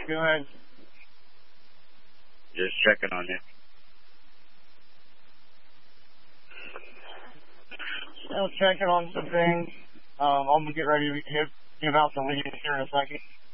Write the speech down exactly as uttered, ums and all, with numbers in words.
go ahead. Just checking on you. Still checking on some things. Um, I'm going to get ready to hit, give out the lead here in a second.